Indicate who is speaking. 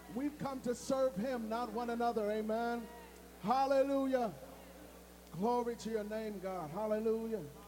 Speaker 1: We've come to serve him, not one another. Amen. Hallelujah. Glory to your name, God. Hallelujah.